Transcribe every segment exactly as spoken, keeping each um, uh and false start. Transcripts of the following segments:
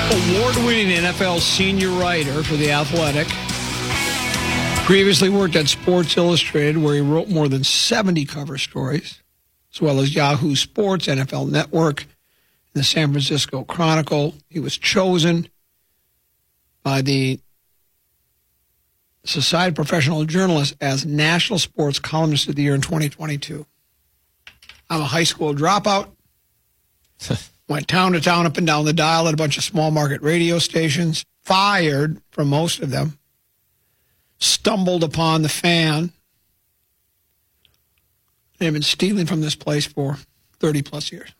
Award-winning N F L senior writer for The Athletic. Previously worked at Sports Illustrated, where he wrote more than seventy cover stories, as well as Yahoo Sports, N F L Network, and the San Francisco Chronicle. He was chosen by the Society of Professional Journalists as National Sports Columnist of the Year in twenty twenty-two. I'm a high school dropout. Went town to town, up and down the dial at a bunch of small market radio stations. Fired from most of them. Stumbled upon the Fan. They've been stealing from this place for thirty plus years.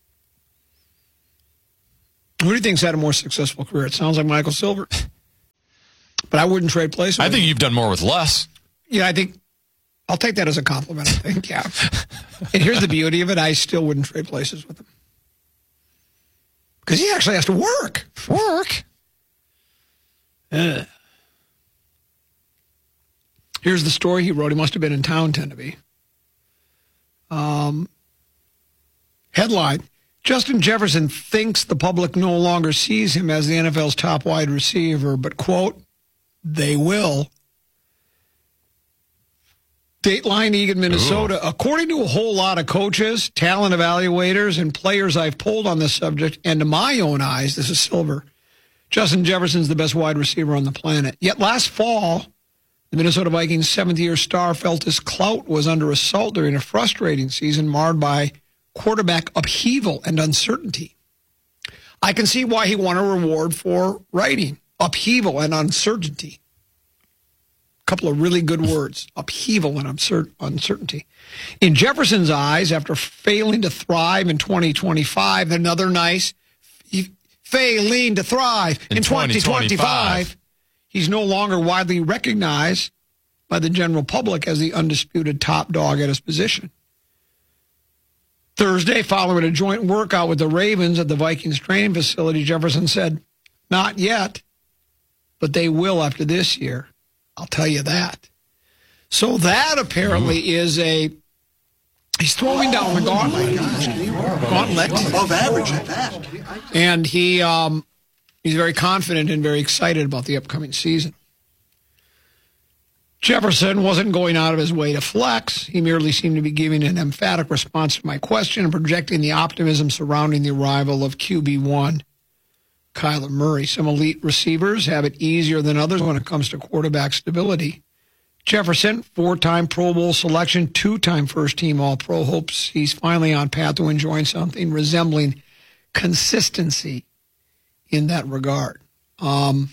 Who do you think's had a more successful career? It sounds like Michael Silver. But I wouldn't trade places. I think you've done more with less. Yeah, I think I'll take that as a compliment, I think, yeah. And here's the beauty of it. I still wouldn't trade places with him. Because he actually has to work. Work. Uh. Here's the story he wrote. He must have been in town, tend to be. Um, headline, Justin Jefferson thinks the public no longer sees him as the N F L's top wide receiver, but, quote, they will. Dateline, Eagan, Minnesota. Ooh. According to a whole lot of coaches, talent evaluators, and players I've polled on this subject, and to my own eyes, this is Silver, Justin Jefferson's the best wide receiver on the planet. Yet last fall, the Minnesota Vikings' seventh-year star felt his clout was under assault during a frustrating season marred by quarterback upheaval and uncertainty. I can see why he won a reward for writing. Upheaval and uncertainty. A couple of really good words. Upheaval and uncertainty. In Jefferson's eyes, after failing to thrive in twenty twenty-five, another nice failing to thrive in, in twenty twenty-five, he's no longer widely recognized by the general public as the undisputed top dog at his position. Thursday, following a joint workout with the Ravens at the Vikings training facility, Jefferson said, not yet, but they will after this year. I'll tell you that. So that apparently Ooh. is a, he's throwing down the gauntlet. Oh gauntlet. Above average at that. And he, um, he's very confident and very excited about the upcoming season. Jefferson wasn't going out of his way to flex. He merely seemed to be giving an emphatic response to my question and projecting the optimism surrounding the arrival of Q B one, Kyler Murray. Some elite receivers have it easier than others when it comes to quarterback stability. Jefferson, four-time Pro Bowl selection, two-time first-team All-Pro, hopes he's finally on path to enjoying something resembling consistency in that regard. Um,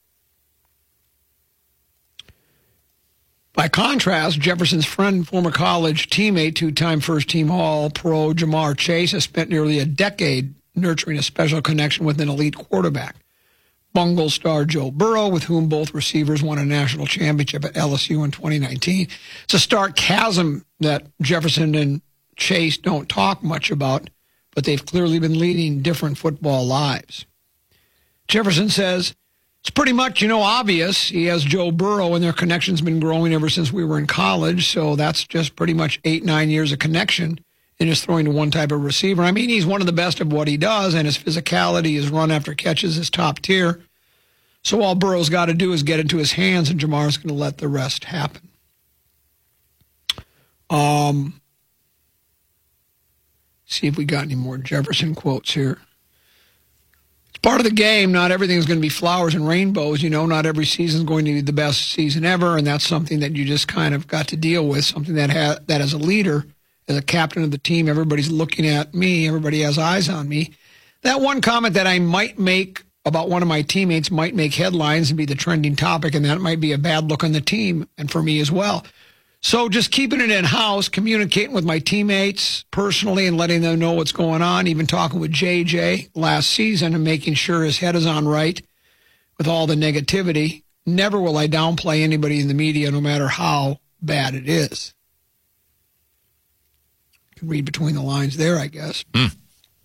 by contrast, Jefferson's friend, former college teammate, two-time first-team All-Pro Jamar Chase has spent nearly a decade nurturing a special connection with an elite quarterback. Bungle star Joe Burrow, with whom both receivers won a national championship at L S U in twenty nineteen. It's a stark chasm that Jefferson and Chase don't talk much about, but they've clearly been leading different football lives. Jefferson says, it's pretty much, you know, obvious. He has Joe Burrow, and their connection's been growing ever since we were in college, so that's just pretty much eight, nine years of connection. And just throwing to one type of receiver. I mean, he's one of the best of what he does, and his physicality, his run after catches is top tier. So all Burrow's got to do is get into his hands, and Jamar's going to let the rest happen. Um, see if we got any more Jefferson quotes here. It's part of the game. Not everything's going to be flowers and rainbows. You know, not every season's going to be the best season ever, and that's something that you just kind of got to deal with, something that ha- that as a leader, as a captain of the team, everybody's looking at me. Everybody has eyes on me. That one comment that I might make about one of my teammates might make headlines and be the trending topic, and that might be a bad look on the team and for me as well. So just keeping it in-house, communicating with my teammates personally and letting them know what's going on, even talking with J J last season and making sure his head is on right with all the negativity. Never will I downplay anybody in the media, no matter how bad it is. Can read between the lines there, I guess. Mm.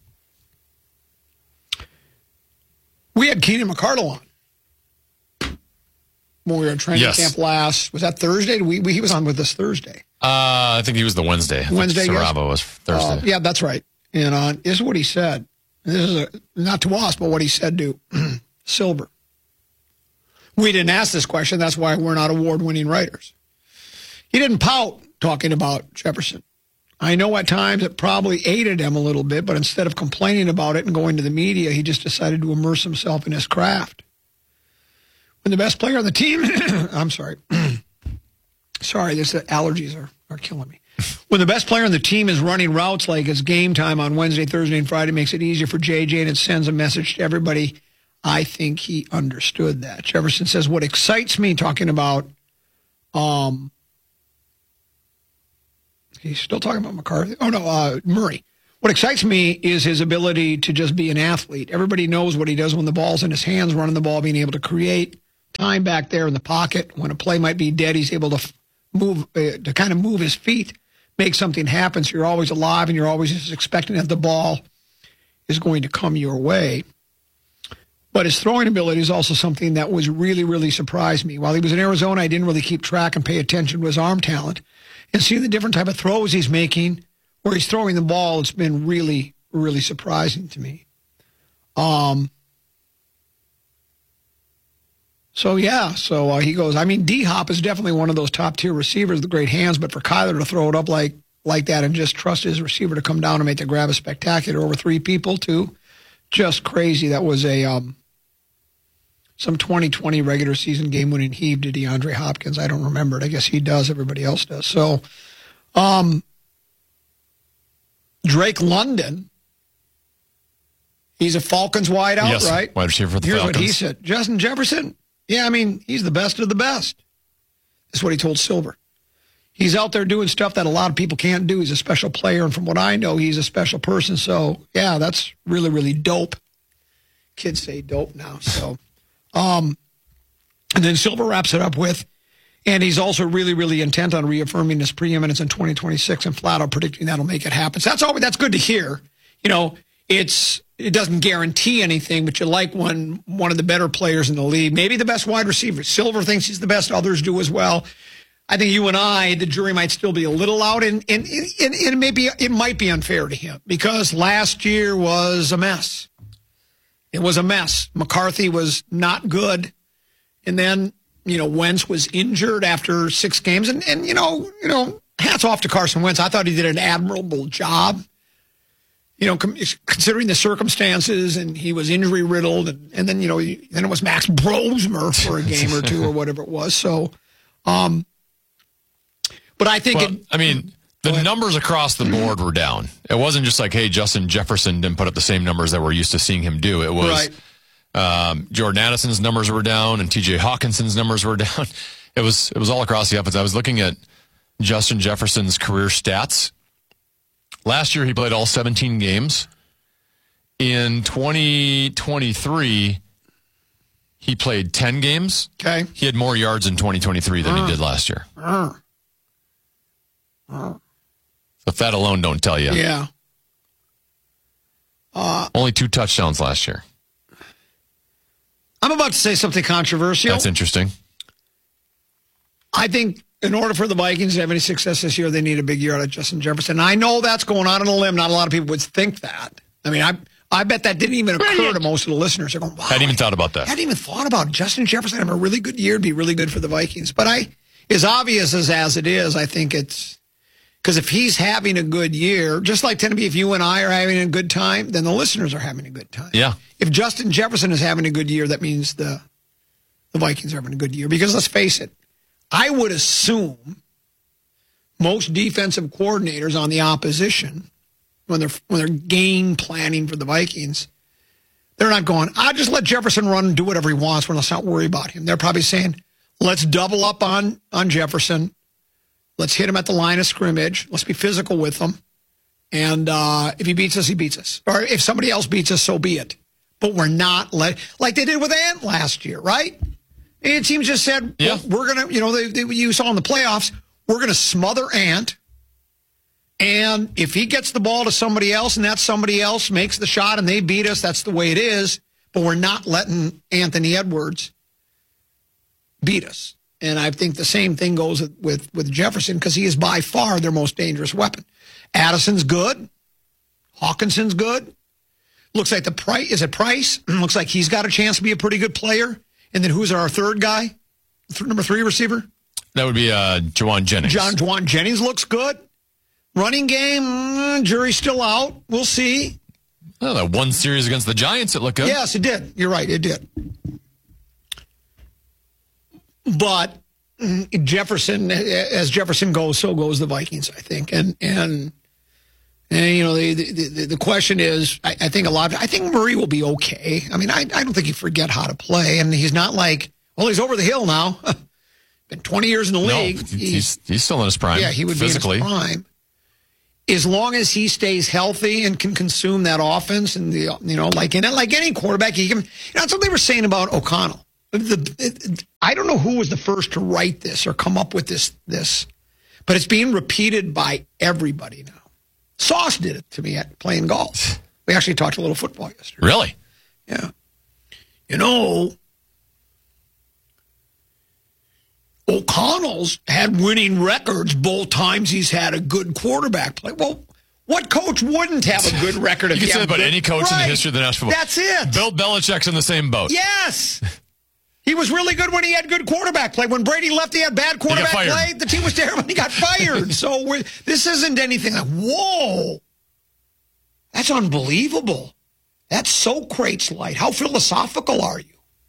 We had Keenan McCardle on when we were at training yes. camp last. Was that Thursday? We, we he was on with us Thursday. Uh, I think he was the Wednesday. I Wednesday. Sarabo yes. was Thursday. Uh, yeah, that's right. And uh, this is what he said. This is a, not to us, but what he said to Silver. We didn't ask this question. That's why we're not award-winning writers. He didn't pout talking about Jefferson. I know at times it probably aided him a little bit, but instead of complaining about it and going to the media, he just decided to immerse himself in his craft. When the best player on the team, I'm sorry. sorry, this allergies are, are killing me. When the best player on the team is running routes like it's game time on Wednesday, Thursday, and Friday, it makes it easier for J J, and it sends a message to everybody. I think he understood that. Jefferson says, what excites me, talking about, um, he's still talking about McCarthy. Oh, no, uh, Murray. What excites me is his ability to just be an athlete. Everybody knows what he does when the ball's in his hands, running the ball, being able to create time back there in the pocket. When a play might be dead, he's able to move, uh, to kind of move his feet, make something happen. So you're always alive and you're always just expecting that the ball is going to come your way. But his throwing ability is also something that was really, really surprised me. While he was in Arizona, I didn't really keep track and pay attention to his arm talent. And seeing the different type of throws he's making, where he's throwing the ball, it's been really, really surprising to me. Um. So, yeah, so uh, he goes, I mean, D-Hop is definitely one of those top-tier receivers, the great hands, but for Kyler to throw it up like like that and just trust his receiver to come down and make the grab a spectacular over three people, too, just crazy. That was a um, some twenty twenty regular season game-winning heave to DeAndre Hopkins. I don't remember it. I guess he does. Everybody else does. So, um, Drake London, he's a Falcons wideout, yes, right? Wide receiver for the Here's Falcons. What he said. Justin Jefferson, yeah, I mean, he's the best of the best. That's what he told Silver. He's out there doing stuff that a lot of people can't do. He's a special player, and from what I know, he's a special person. So, yeah, that's really, really dope. Kids say dope now, so... Um, and then Silver wraps it up with, and he's also really, really intent on reaffirming his preeminence in twenty twenty-six and flat out predicting that'll make it happen. So that's all. That's good to hear. You know, it's it doesn't guarantee anything, but you like when one of the better players in the league, maybe the best wide receiver. Silver thinks he's the best. Others do as well. I think you and I, the jury might still be a little out, and and, and, and maybe it might be unfair to him because last year was a mess. It was a mess. McCarthy was not good. And then, you know, Wentz was injured after six games. And, and you know, you know, hats off to Carson Wentz. I thought he did an admirable job, you know, com- considering the circumstances. And he was injury riddled. And, and then, you know, then it was Max Brosmer for a game or two or whatever it was. So, um, but I think well, it, I mean, the numbers across the board were down. It wasn't just like, hey, Justin Jefferson didn't put up the same numbers that we're used to seeing him do. It was right. um, Jordan Addison's numbers were down and T J Hawkinson's numbers were down. It was it was all across the offense. I was looking at Justin Jefferson's career stats. Last year, he played all seventeen games. In twenty twenty-three, he played ten games. Okay. He had more yards in twenty twenty-three than uh, he did last year. Uh, uh. If that alone don't tell you. Yeah. Uh, Only two touchdowns last year. I'm about to say something controversial. That's interesting. I think in order for the Vikings to have any success this year, they need a big year out of Justin Jefferson. I know that's going on on a limb. Not a lot of people would think that. I mean, I I bet that didn't even occur to most of the listeners. They're going, wow. I hadn't even thought about that. I hadn't even thought about it. Justin Jefferson having a really good year would be really good for the Vikings. But I, as obvious as, as it is, I think it's, because if he's having a good year, just like Tennessee, if you and I are having a good time, then the listeners are having a good time. Yeah. If Justin Jefferson is having a good year, that means the the Vikings are having a good year. Because let's face it, I would assume most defensive coordinators on the opposition, when they're when they're game planning for the Vikings, they're not going, I'll just let Jefferson run and do whatever he wants. Let's not worry about him. They're probably saying, let's double up on, on Jefferson. Let's hit him at the line of scrimmage. Let's be physical with him. And uh, if he beats us, he beats us. Or if somebody else beats us, so be it. But we're not let like they did with Ant last year, right? And teams just said, yeah. well, we're going to, you know, they, they, you saw in the playoffs, we're going to smother Ant. And if he gets the ball to somebody else and that somebody else makes the shot and they beat us, that's the way it is. But we're not letting Anthony Edwards beat us. And I think the same thing goes with, with Jefferson because he is by far their most dangerous weapon. Addison's good. Hawkinson's good. Looks like the Price, is it Price? Looks like he's got a chance to be a pretty good player. And then who's our third guy? Th- number three receiver? That would be uh, Juwan Jennings. John Juwan Jennings looks good. Running game, mm, jury's still out. We'll see. Oh, that one series against the Giants, it looked good. Yes, it did. You're right, it did. But mm, Jefferson, as Jefferson goes, so goes the Vikings, I think. And and and you know the the, the question is, I, I think a lot. Of, I think Murray will be okay. I mean, I I don't think he forget how to play, and he's not like, well, he's over the hill now. Been twenty years in the league. No, he's he's still in his prime. Yeah, he would physically. be in his prime. As long as he stays healthy and can consume that offense, and the you know, like in like any quarterback, he can. You know, that's what they were saying about O'Connell. The, it, I don't know who was the first to write this or come up with this this, but it's being repeated by everybody now. Sauce did it to me at playing golf. We actually talked a little football yesterday. Really? Yeah. You know, O'Connell's had winning records both times he's had a good quarterback play. Well, what coach wouldn't have a good record if you he can say had about good, any coach right. in the history of the National Football. That's it. Bill Belichick's in the same boat. Yes. He was really good when he had good quarterback play. When Brady left, he had bad quarterback play. The team was terrible, and he got fired. So we're, this isn't anything like, whoa, that's unbelievable. That's Socrates light. How philosophical are you?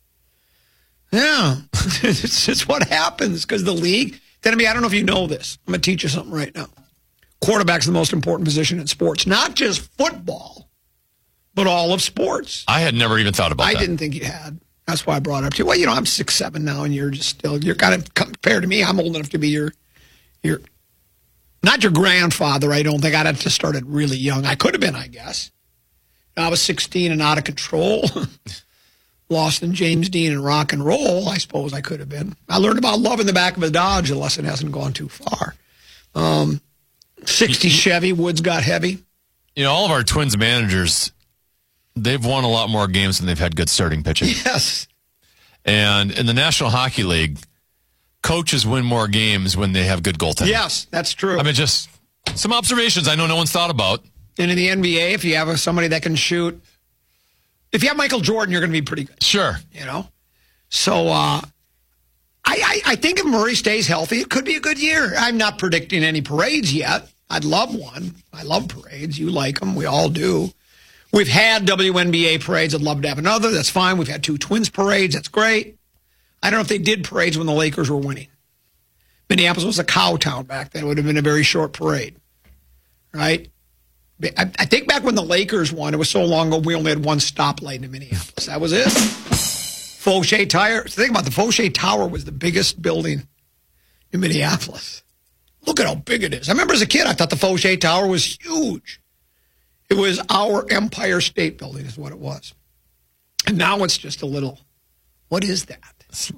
Yeah, it's, it's what happens because the league. Then I mean, I don't know if you know this. I'm going to teach you something right now. Quarterback's the most important position in sports, not just football, but all of sports. I had never even thought about I that. I didn't think you had. That's why I brought it up to you. Well, you know, I'm six seven now, and you're just still, you're kind of, compared to me, I'm old enough to be your, your, not your grandfather, I don't think. I'd have to start it really young. I could have been, I guess. I was sixteen and out of control. Lost in James Dean and rock and roll, I suppose I could have been. I learned about love in the back of a Dodge. The lesson hasn't gone too far. Um, sixty Chevy, woods got heavy. You know, all of our Twins managers, they've won a lot more games than they've had good starting pitching. Yes. And in the National Hockey League, coaches win more games when they have good goaltending. Yes, that's true. I mean, just some observations I know no one's thought about. And in the N B A, if you have somebody that can shoot, if you have Michael Jordan, you're going to be pretty good. Sure. You know? So, uh, I, I, I think if Murray stays healthy, it could be a good year. I'm not predicting any parades yet. I'd love one. I love parades. You like them. We all do. We've had W N B A parades. I'd love to have another. That's fine. We've had two Twins parades. That's great. I don't know if they did parades when the Lakers were winning. Minneapolis was a cow town back then. It would have been a very short parade. Right? I, I think back when the Lakers won, it was so long ago, we only had one stoplight in Minneapolis. That was it. Fauché Tower. Think about the Fauché Tower was the biggest building in Minneapolis. Look at how big it is. I remember as a kid, I thought the Fauché Tower was huge. It was our Empire State Building is what it was. And now it's just a little, what is that? Is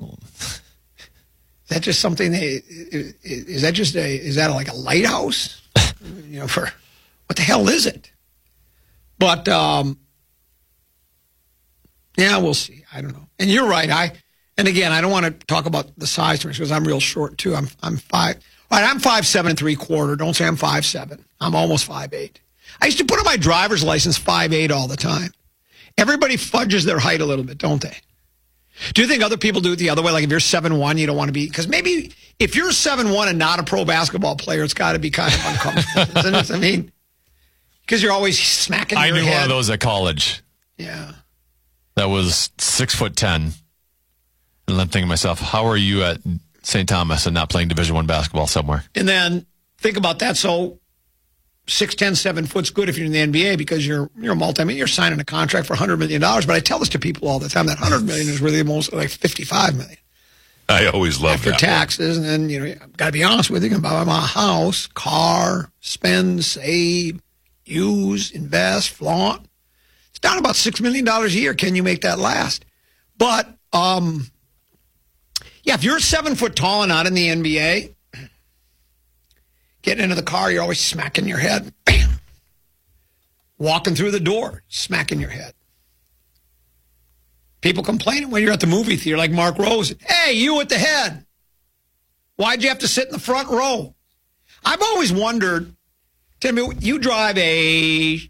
that just something, they, is that just a, is that like a lighthouse? You know, for... What the hell is it? But, um, yeah, we'll see. I don't know. And you're right. I, and again, I don't want to talk about the size too much because I'm real short too. I'm, I'm five. All right, I'm five seven and three quarter. Don't say I'm five seven. I'm almost five eight. I used to put on my driver's license five eight all the time. Everybody fudges their height a little bit, don't they? Do you think other people do it the other way? Like if you're seven one, you don't want to be, because maybe if you're seven one and not a pro basketball player, it's got to be kind of uncomfortable, isn't it? I mean. Because you're always smacking I your knew head. one of those at college. Yeah. That was six foot ten. And I'm thinking to myself, how are you at Saint Thomas and not playing Division One basketball somewhere? And then think about that. So six ten, seven foot's good if you're in the N B A because you're you're a multi you're signing a contract for one hundred million dollars. But I tell this to people all the time, that one hundred million dollars is really the most, like fifty-five million I dollars. always love After that. After taxes, and then, you know, I've got to be honest with you, you can buy my house, car, spend, save, use, invest, flaunt. It's down about six million dollars a year. Can you make that last? But, um, yeah, if you're seven foot tall and not in the N B A, getting into the car, you're always smacking your head. Bam! Walking through the door, smacking your head. People complaining when you're at the movie theater, like Mark Rosen. Hey, you at the head. Why'd you have to sit in the front row? I've always wondered, tell me, you drive a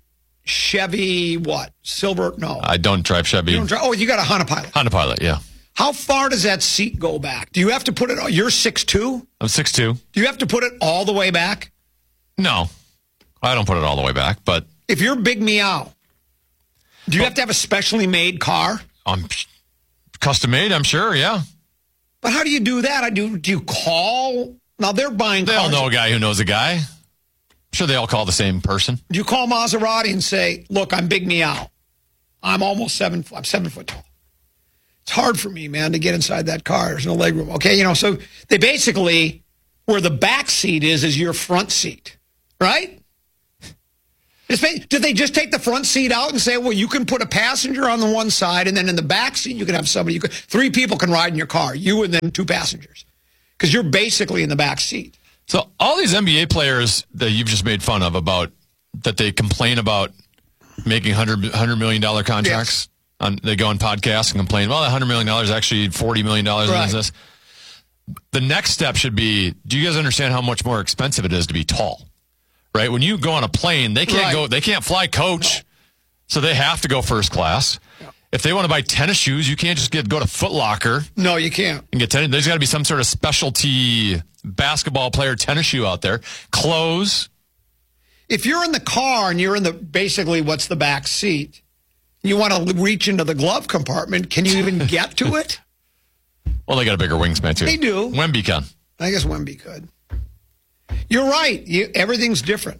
Chevy what? Silver? No. I don't drive Chevy. You don't drive, oh, you got a Honda Pilot. Honda Pilot, yeah. How far does that seat go back? Do you have to put it, you're six two? I'm six two. Do you have to put it all the way back? No. I don't put it all the way back, but... If you're Big Meow, do you well, have to have a specially made car? Um, custom made, I'm sure, yeah. But how do you do that? I do. Do you call? Now, they're buying they cars. They all know a guy who knows a guy. I'm sure they all call the same person. Do you call Maserati and say, look, I'm Big Meow. I'm almost seven, I'm seven foot tall. It's hard for me, man, to get inside that car. There's no leg room. Okay, you know, so they basically, where the back seat is, is your front seat, right? Did they just take the front seat out and say, well, you can put a passenger on the one side, and then in the back seat, you can have somebody, you could, three people can ride in your car, you and then two passengers, because you're basically in the back seat. So all these N B A players that you've just made fun of about, that they complain about making one hundred, one hundred million dollars contracts, yes. on, they go on podcasts and complain, well, that one hundred million dollars is actually forty million dollars right. in business. The next step should be, do you guys understand how much more expensive it is to be tall? Right? When you go on a plane, they can't right. go, they can't fly coach. No. So they have to go first class. Yeah. If they want to buy tennis shoes, you can't just get go to Foot Locker. No, you can't. And get tennis. There's got to be some sort of specialty basketball player tennis shoe out there. Clothes. If you're in the car and you're in the basically what's the back seat, you want to reach into the glove compartment, can you even get to it? Well, they got a bigger wingspan too. They do. Wemby can. I guess Wemby could. You're right. You, everything's different.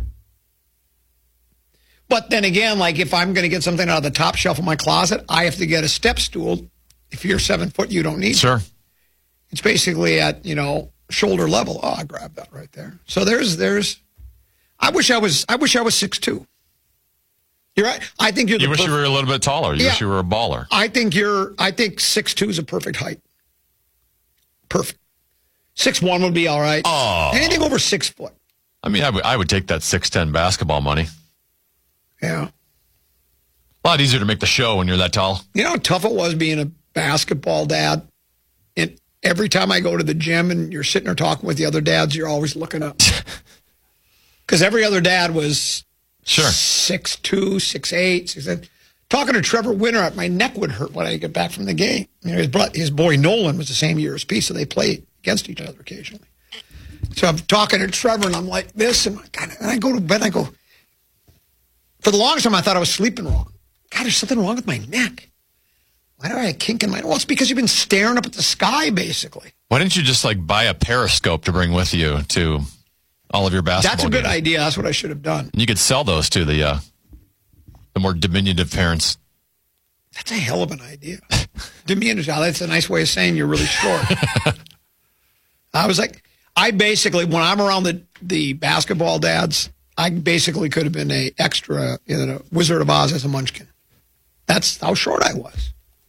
But then again, like if I'm going to get something out of the top shelf of my closet, I have to get a step stool. If you're seven foot, you don't need sure. it. It's basically at, you know, shoulder level. Oh, I grabbed that right there. So there's, there's, I wish I was, I wish I was six two. You're right. I think you're the You wish perf- you were a little bit taller. You yeah. wish you were a baller. I think you're, I think six two is a perfect height. Perfect. six one would be all right. Oh. Anything over six foot. I mean, I would, I would take that six ten basketball money. Yeah. A lot easier to make the show when you're that tall. You know how tough it was being a basketball dad? And every time I go to the gym and you're sitting there talking with the other dads, you're always looking up. Because every other dad was sure six two, six eight, six eight. Talking to Trevor Winter, my neck would hurt when I get back from the game. You know, his, bro- his boy Nolan was the same year as Pete, so they played against each other occasionally. So I'm talking to Trevor, and I'm like this, and, God, and I go to bed, and I go, for the longest time, I thought I was sleeping wrong. God, there's something wrong with my neck. Why do I have a kink in my neck? Well, it's because you've been staring up at the sky, basically. Why didn't you just, like, buy a periscope to bring with you to all of your basketball That's a good games? idea. That's what I should have done. And you could sell those to the, uh, the more diminutive parents. That's a hell of an idea. Diminutive. That's a nice way of saying you're really short. I was like, I basically, when I'm around the, the basketball dads, I basically could have been a extra in a Wizard of Oz as a munchkin. That's how short I was.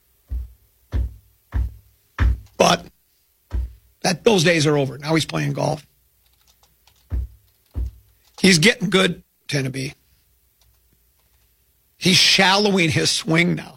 But that those days are over. Now he's playing golf. He's getting good, Tenneby. He's shallowing his swing now.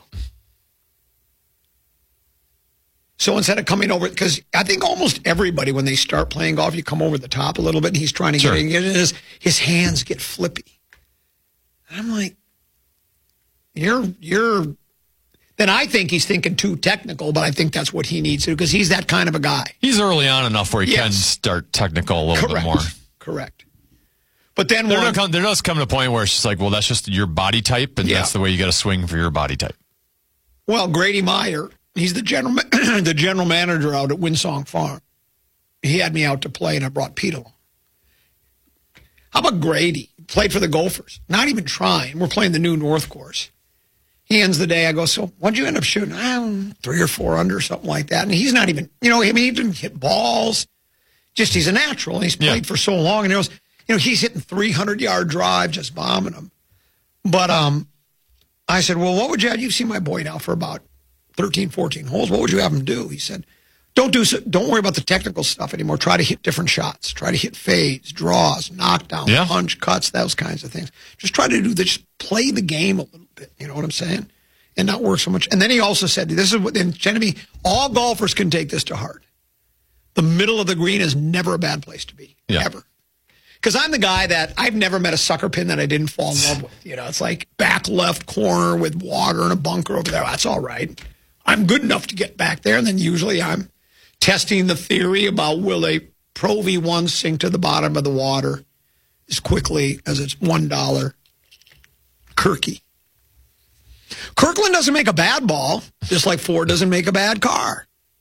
So instead of coming over, because I think almost everybody, when they start playing golf, you come over the top a little bit, and he's trying to sure. get in. His, his hands get flippy. And I'm like, you're, you're, then I think he's thinking too technical, but I think that's what he needs to do, because he's that kind of a guy. He's early on enough where he yes. can start technical a little Correct. bit more. Correct. But then there, one, come, there does come to a point where it's just like, well, that's just your body type, and yeah. that's the way you got to swing for your body type. Well, Grady Meyer, he's the general the general manager out at Winsong Farm. He had me out to play, and I brought Pete along. How about Grady? Played for the Gophers. Not even trying. We're playing the new North course. He ends the day. I go, so what'd you end up shooting? Oh, three or four under, something like that. And he's not even, you know, I mean, he didn't hit balls. Just he's a natural, and he's played yeah. for so long. And it was, you know, he's hitting three hundred yard drive, just bombing them. But um, I said, well, what would you have? You've seen my boy now for about thirteen, fourteen holes. What would you have him do? He said, don't do so, don't worry about the technical stuff anymore. Try to hit different shots. Try to hit fades, draws, knockdowns, yeah. punch, cuts, those kinds of things. Just try to do this. Just play the game a little bit. You know what I'm saying? And not work so much. And then he also said, this is what, and Genevieve, all golfers can take this to heart. The middle of the green is never a bad place to be. Yeah. Ever. Because I'm the guy that I've never met a sucker pin that I didn't fall in love with. You know, it's like back left corner with water and a bunker over there. That's all right. I'm good enough to get back there. And then usually I'm testing the theory about will a Pro V one sink to the bottom of the water as quickly as it's one dollar Kirky. Kirkland doesn't make a bad ball, just like Ford doesn't make a bad car.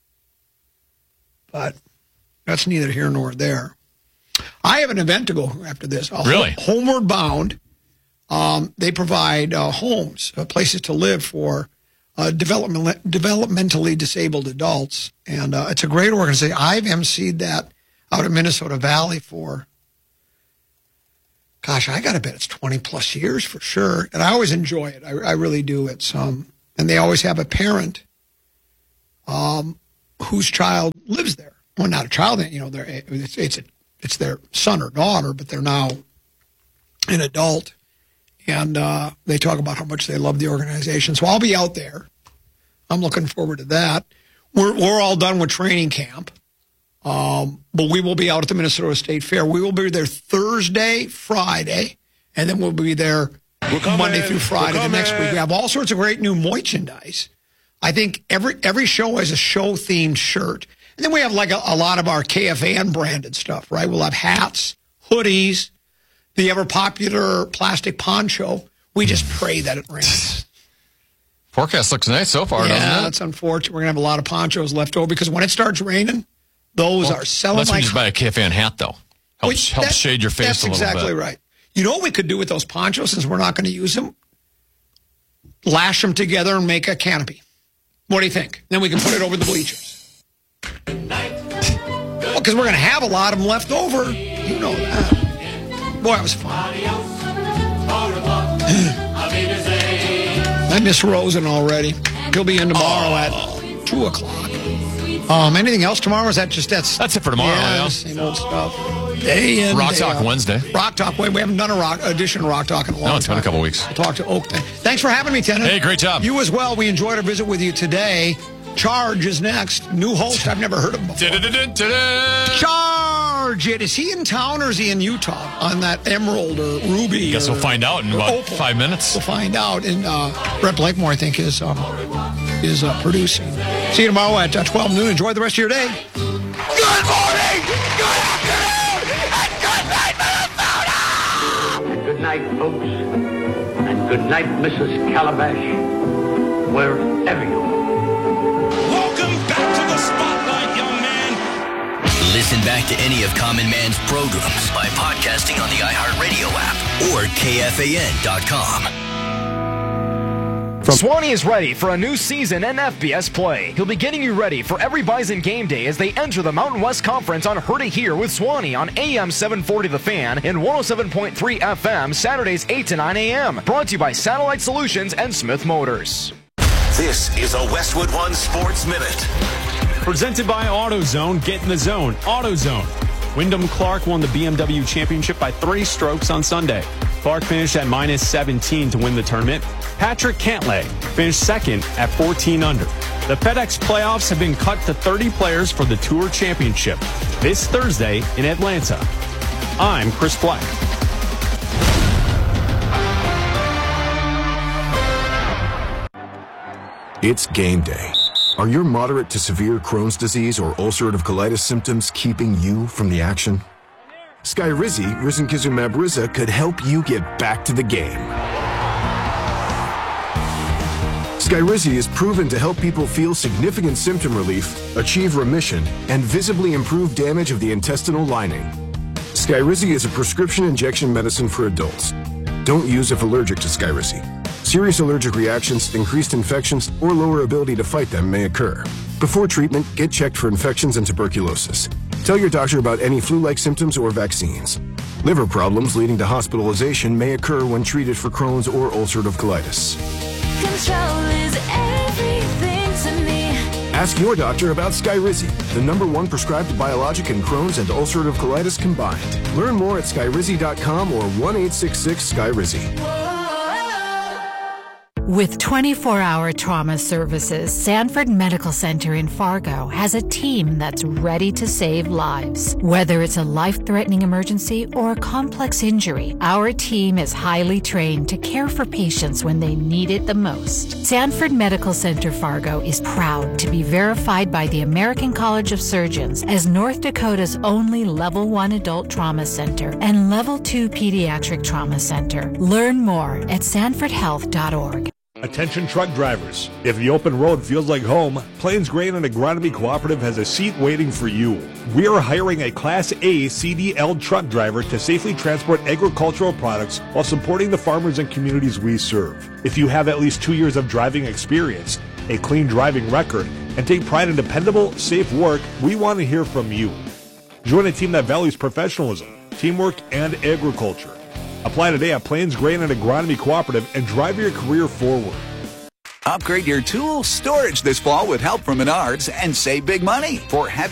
But that's neither here nor there. I have an event to go after this. A really? Homeward Bound. Um, they provide uh, homes, uh, places to live for uh, development, developmentally disabled adults. And uh, it's a great organization. I've emceed that out of Minnesota Valley for, gosh, I got to bet it's twenty plus years for sure. And I always enjoy it. I, I really do. It's um, and they always have a parent um, whose child lives there. Well, not a child, you know, they're, it's, it's, a, it's their son or daughter, but they're now an adult. And uh, they talk about how much they love the organization. So I'll be out there. I'm looking forward to that. We're, we're all done with training camp. Um, but we will be out at the Minnesota State Fair. We will be there Thursday, Friday, and then we'll be there Monday through Friday the next week. We have all sorts of great new merchandise. I think every every show has a show-themed shirt. And then we have like a, a lot of our K F A N branded stuff, right? We'll have hats, hoodies, the ever-popular plastic poncho. We just pray that it rains. Forecast looks nice so far, yeah, doesn't it? Yeah, that's unfortunate. We're going to have a lot of ponchos left over because when it starts raining, those well, are selling Unless like... we just buy a K F A N hat, though. Helps, Which, helps that, shade your face a little That's exactly bit. right. You know what we could do with those ponchos since we're not going to use them? Lash them together and make a canopy. What do you think? Then we can put it over the bleachers. Well, because we're going to have a lot of them left over. You know that. Boy, that was fun. I miss Rosen already. He'll be in tomorrow at two o'clock. Um, anything else tomorrow? Or is that just that's that's it for tomorrow? Yeah, yeah. Same old stuff. Day in, Rock day Talk out. Wednesday. Rock Talk. Wait, we haven't done a rock edition of Rock Talk in a long time. No, it's been a couple weeks. We'll talk to Oak then. Thanks for having me, Tennant. Hey, great job. You as well. We enjoyed our visit with you today. Charge is next. New host. I've never heard of him before. Charge it. Is he in town or is he in Utah on that Emerald or Ruby? Guess or, we'll find out in about Opal. five minutes. We'll find out. And uh, Brett Blakemore, I think, is um, is uh, producing. See you tomorrow at uh, twelve noon. Enjoy the rest of your day. Good morning, good afternoon, and good night, Minnesota! And good night, folks. And good night, Missus Calabash, wherever you are. Welcome back to the spotlight, young man. Listen back to any of Common Man's programs by podcasting on the iHeartRadio app or K F A N dot com. Swanee is ready for a new season in F B S play. He'll be getting you ready for every Bison game day as they enter the Mountain West Conference on Heard It Here with Swanee on A M seven forty The Fan and one oh seven point three F M Saturdays eight to nine a.m. Brought to you by Satellite Solutions and Smith Motors. This is a Westwood One Sports Minute. Presented by AutoZone. Get in the zone. AutoZone. Wyndham Clark won the B M W Championship by three strokes on Sunday. Clark finished at minus seventeen to win the tournament. Patrick Cantlay finished second at fourteen under. The FedEx playoffs have been cut to thirty players for the Tour Championship this Thursday in Atlanta. I'm Chris Black. It's game day. Are your moderate to severe Crohn's disease or ulcerative colitis symptoms keeping you from the action? Skyrizi, risankizumab Riza, could help you get back to the game. Skyrizi is proven to help people feel significant symptom relief, achieve remission, and visibly improve damage of the intestinal lining. Skyrizi is a prescription injection medicine for adults. Don't use if allergic to Skyrizi. Serious allergic reactions, increased infections, or lower ability to fight them may occur. Before treatment, get checked for infections and tuberculosis. Tell your doctor about any flu-like symptoms or vaccines. Liver problems leading to hospitalization may occur when treated for Crohn's or ulcerative colitis. Control is everything to me. Ask your doctor about Skyrizi, the number one prescribed biologic in Crohn's and ulcerative colitis combined. Learn more at skyrizi dot com or one eight six six Skyrizi. With twenty-four hour trauma services, Sanford Medical Center in Fargo has a team that's ready to save lives. Whether it's a life-threatening emergency or a complex injury, our team is highly trained to care for patients when they need it the most. Sanford Medical Center Fargo is proud to be verified by the American College of Surgeons as North Dakota's only Level one Adult Trauma Center and Level two Pediatric Trauma Center. Learn more at sanford health dot org. Attention truck drivers. If the open road feels like home, Plains Grain and Agronomy Cooperative has a seat waiting for you. We are hiring a Class A C D L truck driver to safely transport agricultural products while supporting the farmers and communities we serve. If you have at least two years of driving experience, a clean driving record, and take pride in dependable, safe work, we want to hear from you. Join a team that values professionalism, teamwork, and agriculture. Apply today at Plains Grain and Agronomy Cooperative and drive your career forward. Upgrade your tool storage this fall with help from Menards and save big money. For heavy